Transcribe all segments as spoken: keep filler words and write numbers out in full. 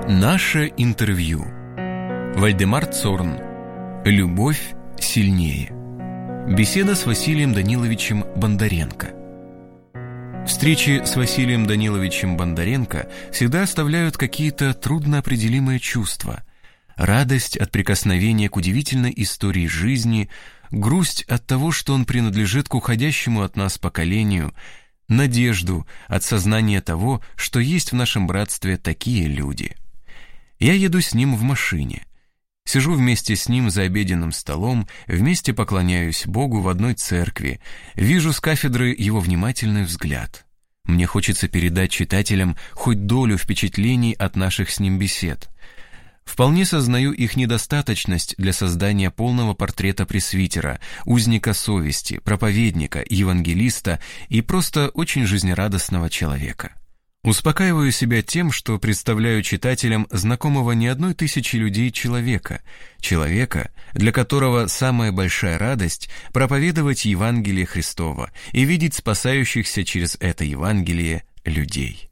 Наше интервью. Вальдемар Цорн. Любовь сильнее. Беседа с Василием Даниловичем Бондаренко. Встречи с Василием Даниловичем Бондаренко всегда оставляют какие-то трудноопределимые чувства. Радость от прикосновения к удивительной истории жизни, грусть от того, что он принадлежит к уходящему от нас поколению, надежду от сознания того, что есть в нашем братстве такие люди. Я еду с ним в машине. Сижу вместе с ним за обеденным столом, вместе поклоняюсь Богу в одной церкви, вижу с кафедры его внимательный взгляд. Мне хочется передать читателям хоть долю впечатлений от наших с ним бесед. Вполне сознаю их недостаточность для создания полного портрета пресвитера, узника совести, проповедника, евангелиста и просто очень жизнерадостного человека. Успокаиваю себя тем, что представляю читателям знакомого не одной тысячи людей человека, человека, для которого самая большая радость – проповедовать Евангелие Христово и видеть спасающихся через это Евангелие людей.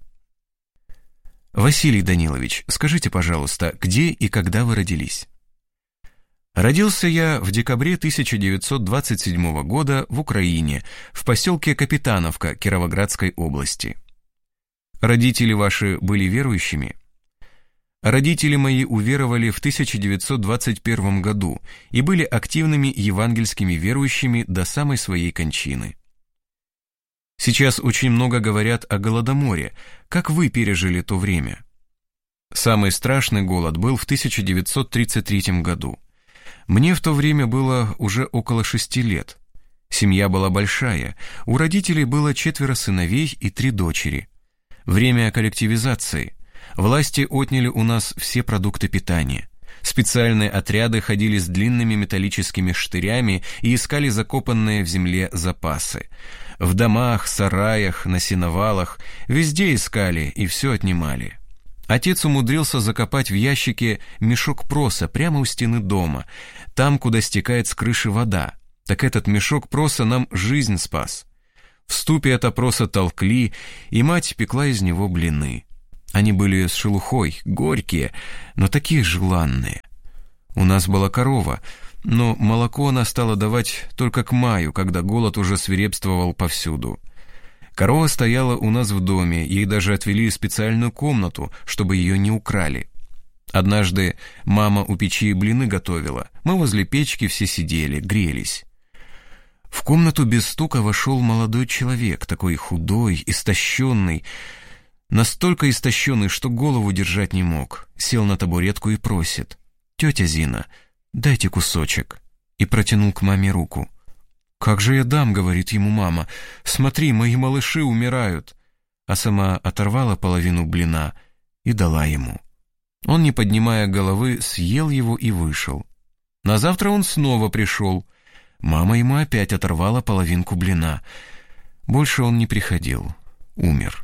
Василий Данилович, скажите, пожалуйста, где и когда вы родились? Родился я в декабре тысяча девятьсот двадцать седьмого года в Украине, в поселке Капитановка Кировоградской области. Родители ваши были верующими? Родители мои уверовали в тысяча девятьсот двадцать первом году и были активными евангельскими верующими до самой своей кончины. Сейчас очень много говорят о Голодоморе. Как вы пережили то время? Самый страшный голод был в тысяча девятьсот тридцать третьем году. Мне в то время было уже около шести лет. Семья была большая, у родителей было четверо сыновей и три дочери. Время коллективизации. Власти отняли у нас все продукты питания. Специальные отряды ходили с длинными металлическими штырями и искали закопанные в земле запасы. В домах, сараях, на сеновалах, везде искали и все отнимали. Отец умудрился закопать в ящике мешок проса прямо у стены дома, там, куда стекает с крыши вода. Так этот мешок проса нам жизнь спас. В ступе от опроса толкли, и мать пекла из него блины. Они были с шелухой, горькие, но такие желанные. У нас была корова, но молоко она стала давать только к маю, когда голод уже свирепствовал повсюду. Корова стояла у нас в доме, ей даже отвели специальную комнату, чтобы ее не украли. Однажды мама у печи блины готовила, мы возле печки все сидели, грелись. В комнату без стука вошел молодой человек, такой худой, истощенный, настолько истощенный, что голову держать не мог. Сел на табуретку и просит: «Тетя Зина, дайте кусочек», и протянул к маме руку. «Как же я дам?» — говорит ему мама. «Смотри, мои малыши умирают». А сама оторвала половину блина и дала ему. Он, не поднимая головы, съел его и вышел. На завтра он снова пришел. Мама ему опять оторвала половинку блина. Больше он не приходил. Умер.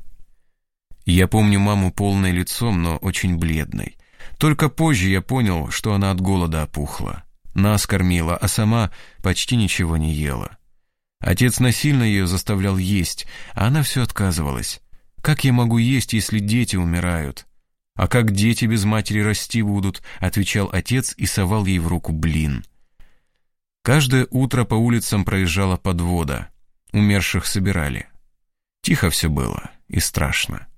Я помню маму полной лицом, но очень бледной. Только позже я понял, что она от голода опухла. Нас кормила, а сама почти ничего не ела. Отец насильно ее заставлял есть, а она все отказывалась. «Как я могу есть, если дети умирают?» «А как дети без матери расти будут?» — отвечал отец и совал ей в руку блин. Каждое утро по улицам проезжала подвода. Умерших собирали. Тихо все было и страшно.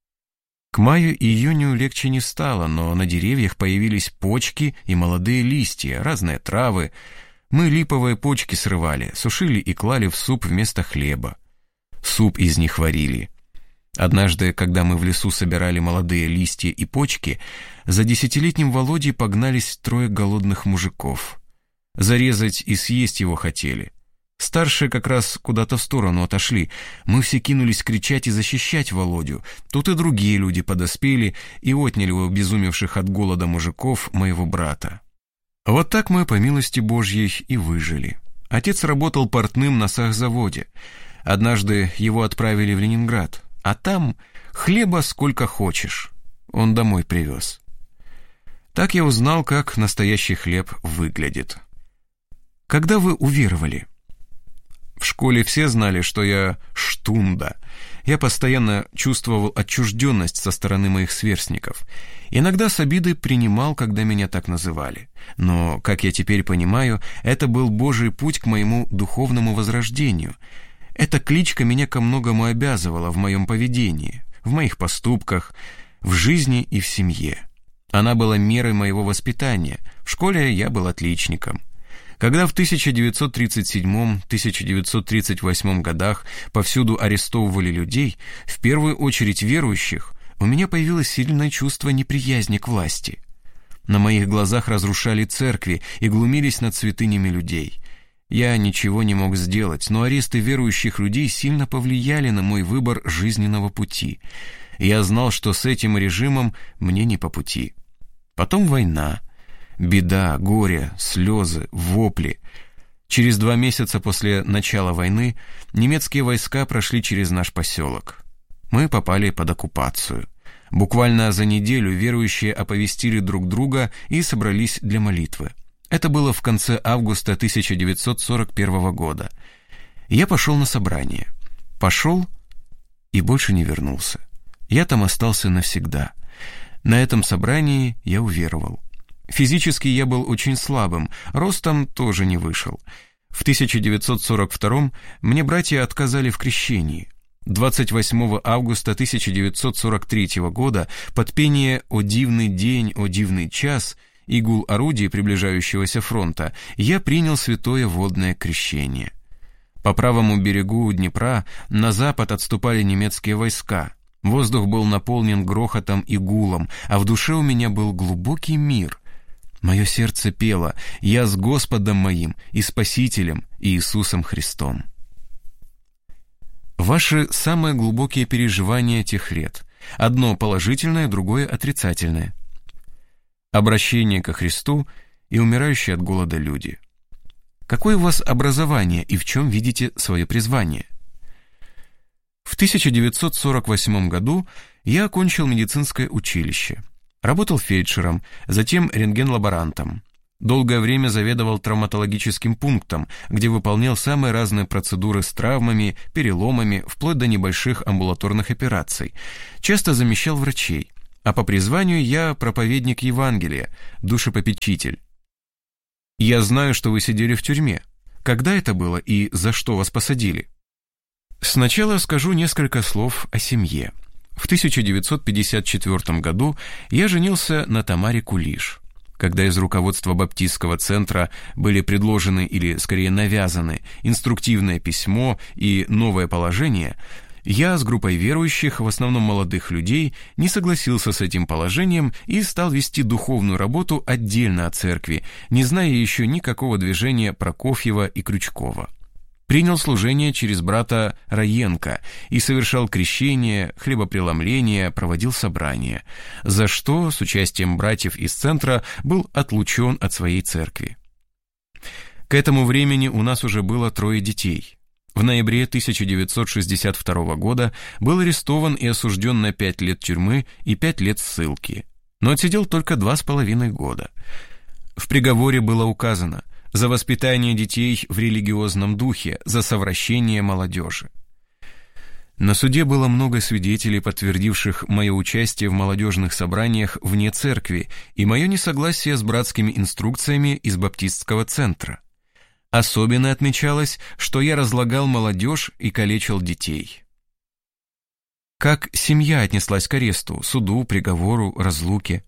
К маю и июню легче не стало, но на деревьях появились почки и молодые листья, разные травы. Мы липовые почки срывали, сушили и клали в суп вместо хлеба. Суп из них варили. Однажды, когда мы в лесу собирали молодые листья и почки, за десятилетним Володей погнались трое голодных мужиков. Зарезать и съесть его хотели. Старшие как раз куда-то в сторону отошли. Мы все кинулись кричать и защищать Володю. Тут и другие люди подоспели и отняли у обезумевших от голода мужиков моего брата. Вот так мы, по милости Божьей, и выжили. Отец работал портным на сахзаводе. Однажды его отправили в Ленинград, а там хлеба сколько хочешь. Он домой привез. Так я узнал, как настоящий хлеб выглядит. Когда вы уверовали? В школе все знали, что я штунда. Я постоянно чувствовал отчужденность со стороны моих сверстников. Иногда с обидой принимал, когда меня так называли. Но, как я теперь понимаю, это был Божий путь к моему духовному возрождению. Эта кличка меня ко многому обязывала в моем поведении, в моих поступках, в жизни и в семье. Она была мерой моего воспитания. В школе я был отличником. Когда в тысяча девятьсот тридцать седьмом — тысяча девятьсот тридцать восьмом годах повсюду арестовывали людей, в первую очередь верующих, у меня появилось сильное чувство неприязни к власти. На моих глазах разрушали церкви и глумились над святынями людей. Я ничего не мог сделать, но аресты верующих людей сильно повлияли на мой выбор жизненного пути. Я знал, что с этим режимом мне не по пути. Потом война. Беда, горе, слезы, вопли. Через два месяца после начала войны немецкие войска прошли через наш поселок. Мы попали под оккупацию. Буквально за неделю верующие оповестили друг друга и собрались для молитвы. Это было в конце августа тысяча девятьсот сорок первого года. Я пошел на собрание. Пошел и больше не вернулся. Я там остался навсегда. На этом собрании я уверовал. Физически я был очень слабым, ростом тоже не вышел. В тысяча девятьсот сорок втором мне братья отказали в крещении. двадцать восьмого августа тысяча девятьсот сорок третьего года под пение «О дивный день, о дивный час» и гул орудий приближающегося фронта я принял святое водное крещение. По правому берегу Днепра на запад отступали немецкие войска. Воздух был наполнен грохотом и гулом, а в душе у меня был глубокий мир. Мое сердце пело: «Я с Господом моим и Спасителем Иисусом Христом». Ваши самые глубокие переживания тех лет. Одно положительное, другое отрицательное. Обращение ко Христу и умирающие от голода люди. Какое у вас образование и в чем видите свое призвание? В тысяча девятьсот сорок восьмом году я окончил медицинское училище. Работал фельдшером, затем рентген-лаборантом. Долгое время заведовал травматологическим пунктом, где выполнял самые разные процедуры с травмами, переломами, вплоть до небольших амбулаторных операций. Часто замещал врачей. А по призванию я проповедник Евангелия, душепопечитель. Я знаю, что вы сидели в тюрьме. Когда это было и за что вас посадили? Сначала скажу несколько слов о семье. В тысяча девятьсот пятьдесят четвёртом году я женился на Тамаре Кулиш. Когда из руководства баптистского центра были предложены или, скорее, навязаны инструктивное письмо и новое положение, я с группой верующих, в основном молодых людей, не согласился с этим положением и стал вести духовную работу отдельно от церкви, не зная еще никакого движения Прокофьева и Крючкова. Принял служение через брата Раенко и совершал крещение, хлебопреломление, проводил собрания, за что с участием братьев из центра был отлучен от своей церкви. К этому времени у нас уже было трое детей. В ноябре тысяча девятьсот шестьдесят второго года был арестован и осужден на пять лет тюрьмы и пять лет ссылки, но отсидел только два с половиной года. В приговоре было указано: за воспитание детей в религиозном духе, за совращение молодежи. На суде было много свидетелей, подтвердивших мое участие в молодежных собраниях вне церкви и мое несогласие с братскими инструкциями из баптистского центра. Особенно отмечалось, что я разлагал молодежь и калечил детей. Как семья отнеслась к аресту, суду, приговору, разлуке?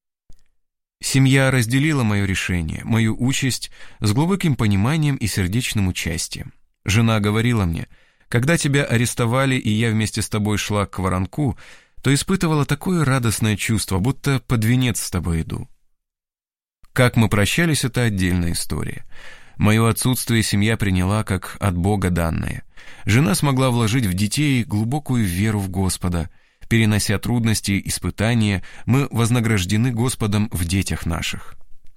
Семья разделила мое решение, мою участь с глубоким пониманием и сердечным участием. Жена говорила мне: когда тебя арестовали и я вместе с тобой шла к воронку, то испытывала такое радостное чувство, будто под венец с тобой иду. Как мы прощались, это отдельная история. Мое отсутствие семья приняла как от Бога данное. Жена смогла вложить в детей глубокую веру в Господа. Перенося трудности, испытания, мы вознаграждены Господом в детях наших.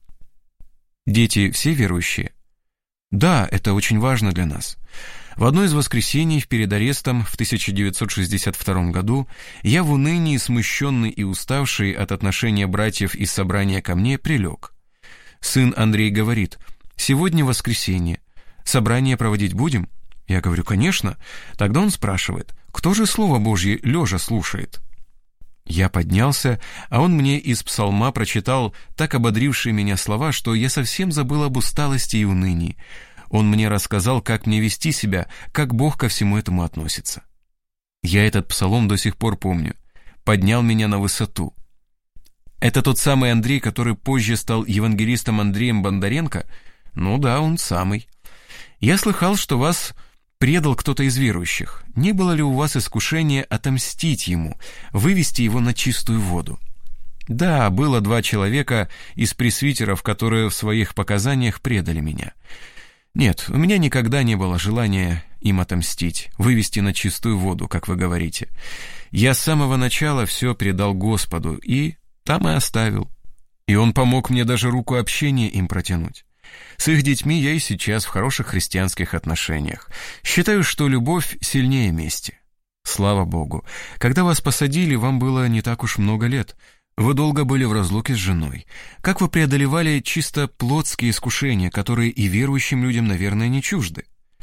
Дети все верующие? Да, это очень важно для нас. В одно из воскресений перед арестом в тысяча девятьсот шестьдесят втором году я в унынии, смущенный и уставший от отношения братьев из собрания ко мне, прилег. Сын Андрей говорит: «Сегодня воскресенье. Собрание проводить будем?» Я говорю: «Конечно». Тогда он спрашивает: «Кто же Слово Божье лежа слушает?» Я поднялся, а он мне из псалма прочитал так ободрившие меня слова, что я совсем забыл об усталости и унынии. Он мне рассказал, как мне вести себя, как Бог ко всему этому относится. Я этот псалом до сих пор помню. Поднял меня на высоту. Это тот самый Андрей, который позже стал евангелистом Андреем Бондаренко? Ну да, он самый. Я слыхал, что вас предал кто-то из верующих. Не было ли у вас искушения отомстить ему, вывести его на чистую воду? Да, было два человека из пресвитеров, которые в своих показаниях предали меня. Нет, у меня никогда не было желания им отомстить, вывести на чистую воду, как вы говорите. Я с самого начала все предал Господу и там и оставил. И Он помог мне даже руку общения им протянуть. С их детьми я и сейчас в хороших христианских отношениях. Считаю, что любовь сильнее мести. Слава Богу. Когда вас посадили, вам было не так уж много лет. Вы долго были в разлуке с женой. Как вы преодолевали чисто плотские искушения, которые и верующим людям, наверное, не чужды?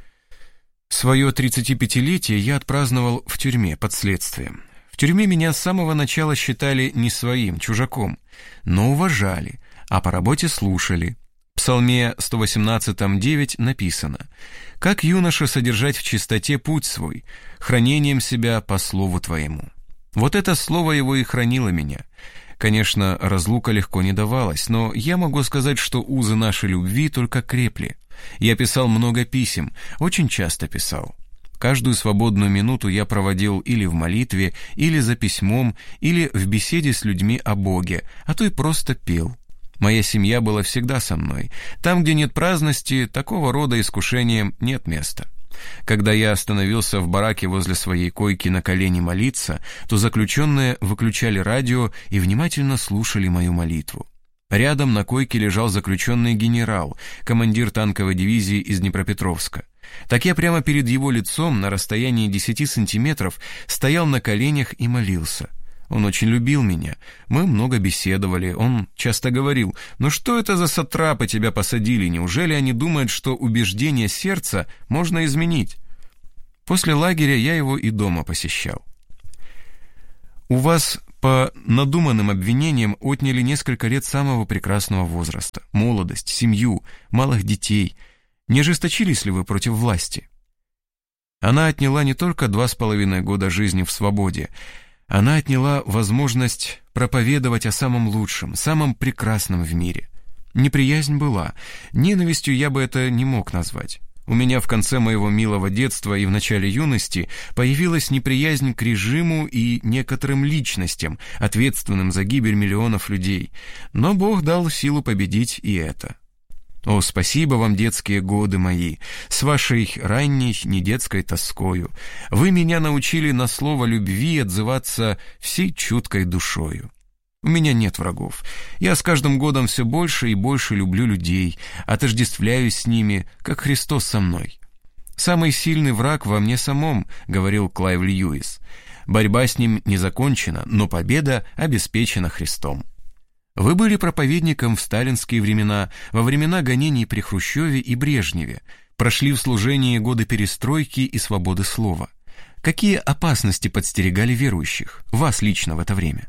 Свое тридцатипятилетие я отпраздновал в тюрьме под следствием. В тюрьме меня с самого начала считали не своим, чужаком, но уважали, а по работе слушали. В Псалме сто восемнадцатом девять написано: «Как юноша содержать в чистоте путь свой, хранением себя по слову твоему». Вот это слово его и хранило меня. Конечно, разлука легко не давалась, но я могу сказать, что узы нашей любви только крепли. Я писал много писем, очень часто писал. Каждую свободную минуту я проводил или в молитве, или за письмом, или в беседе с людьми о Боге, а то и просто пел. Моя семья была всегда со мной. Там, где нет праздности, такого рода искушениям нет места. Когда я остановился в бараке возле своей койки на колени молиться, то заключенные выключали радио и внимательно слушали мою молитву. Рядом на койке лежал заключенный генерал, командир танковой дивизии из Днепропетровска. Так я прямо перед его лицом на расстоянии десяти сантиметров стоял на коленях и молился. Он очень любил меня. Мы много беседовали. Он часто говорил: «Ну что это за сатрапы тебя посадили? Неужели они думают, что убеждение сердца можно изменить?» После лагеря я его и дома посещал. У вас по надуманным обвинениям отняли несколько лет самого прекрасного возраста, молодость, семью, малых детей. Не ожесточились ли вы против власти? Она отняла не только два с половиной года жизни в свободе, она отняла возможность проповедовать о самом лучшем, самом прекрасном в мире. Неприязнь была, ненавистью я бы это не мог назвать. У меня в конце моего милого детства и в начале юности появилась неприязнь к режиму и некоторым личностям, ответственным за гибель миллионов людей. Но Бог дал силу победить и это. О, спасибо вам, детские годы мои, с вашей ранней недетской тоскою. Вы меня научили на слово любви отзываться всей чуткой душою. У меня нет врагов. Я с каждым годом все больше и больше люблю людей, отождествляюсь с ними, как Христос со мной. «Самый сильный враг во мне самом», — говорил Клайв Льюис. «Борьба с ним не закончена, но победа обеспечена Христом». Вы были проповедником в сталинские времена, во времена гонений при Хрущеве и Брежневе, прошли в служении годы перестройки и свободы слова. Какие опасности подстерегали верующих, вас лично в это время?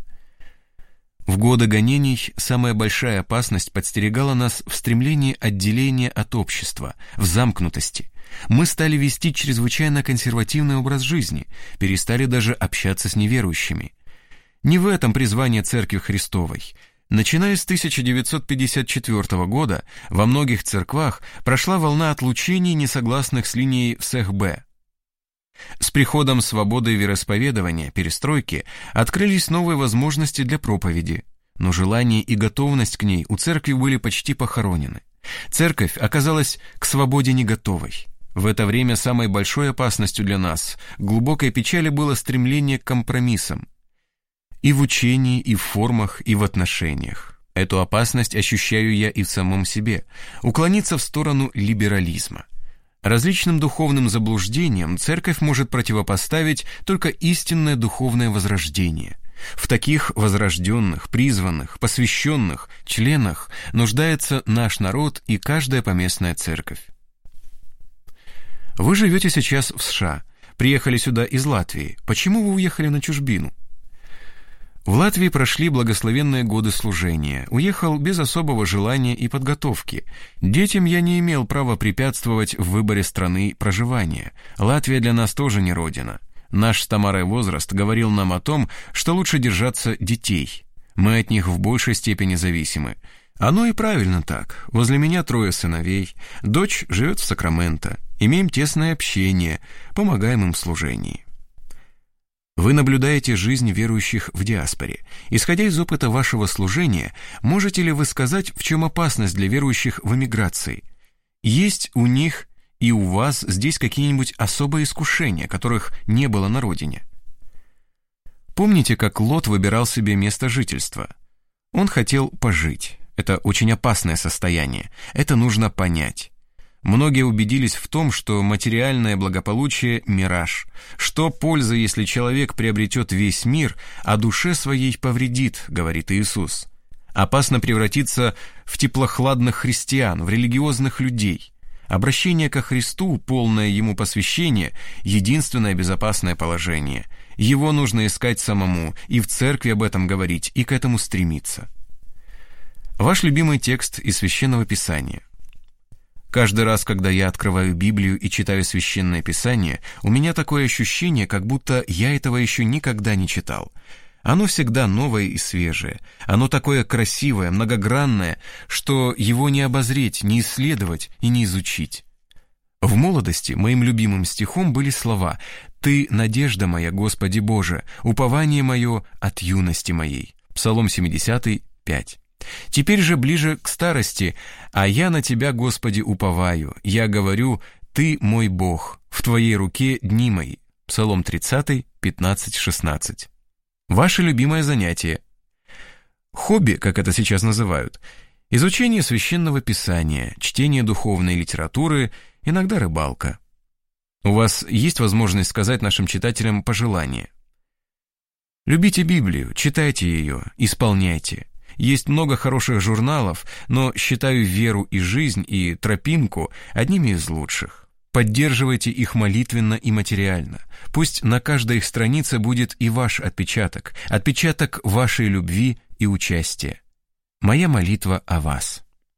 В годы гонений самая большая опасность подстерегала нас в стремлении отделения от общества, в замкнутости. Мы стали вести чрезвычайно консервативный образ жизни, перестали даже общаться с неверующими. Не в этом призвание Церкви Христовой. Начиная с тысяча девятьсот пятьдесят четвёртого года во многих церквах прошла волна отлучений, несогласных с линией ВСХБ. С приходом свободы вероисповедования, перестройки, открылись новые возможности для проповеди, но желание и готовность к ней у церкви были почти похоронены. Церковь оказалась к свободе не готовой. В это время самой большой опасностью для нас, глубокой печали, было стремление к компромиссам. И в учении, и в формах, и в отношениях. Эту опасность ощущаю я и в самом себе. Уклониться в сторону либерализма. Различным духовным заблуждениям церковь может противопоставить только истинное духовное возрождение. В таких возрожденных, призванных, посвященных членах нуждается наш народ и каждая поместная церковь. Вы живете сейчас в США, приехали сюда из Латвии. Почему вы уехали на чужбину? В Латвии прошли благословенные годы служения. Уехал без особого желания и подготовки. Детям я не имел права препятствовать в выборе страны проживания. Латвия для нас тоже не родина. Наш с Тамарой возраст говорил нам о том, что лучше держаться детей. Мы от них в большей степени зависимы. Оно и правильно так. Возле меня трое сыновей. Дочь живет в Сакраменто. Имеем тесное общение, помогаем им в служении. Вы наблюдаете жизнь верующих в диаспоре. Исходя из опыта вашего служения, можете ли вы сказать, в чем опасность для верующих в эмиграции? Есть у них и у вас здесь какие-нибудь особые искушения, которых не было на родине? Помните, как Лот выбирал себе место жительства? Он хотел пожить. Это очень опасное состояние. Это нужно понять. Многие убедились в том, что материальное благополучие – мираж. Что польза, если человек приобретет весь мир, а душе своей повредит, говорит Иисус. Опасно превратиться в теплохладных христиан, в религиозных людей. Обращение ко Христу, полное Ему посвящение – единственное безопасное положение. Его нужно искать самому, и в церкви об этом говорить, и к этому стремиться. Ваш любимый текст из Священного Писания. Каждый раз, когда я открываю Библию и читаю Священное Писание, у меня такое ощущение, как будто я этого еще никогда не читал. Оно всегда новое и свежее. Оно такое красивое, многогранное, что его не обозреть, не исследовать и не изучить. В молодости моим любимым стихом были слова «Ты, надежда моя, Господи Боже, упование мое от юности моей». Псалом семидесятый, пять. Теперь же ближе к старости, а я на Тебя, Господи, уповаю. Я говорю, Ты мой Бог, в Твоей руке дни мои. Псалом тридцатый, пятнадцать, шестнадцать. Ваше любимое занятие. Хобби, как это сейчас называют. Изучение Священного Писания, чтение духовной литературы, иногда рыбалка. У вас есть возможность сказать нашим читателям пожелания? Любите Библию, читайте ее, исполняйте. Есть много хороших журналов, но считаю «Веру и жизнь» и «Тропинку» одними из лучших. Поддерживайте их молитвенно и материально. Пусть на каждой их странице будет и ваш отпечаток, отпечаток вашей любви и участия. Моя молитва о вас.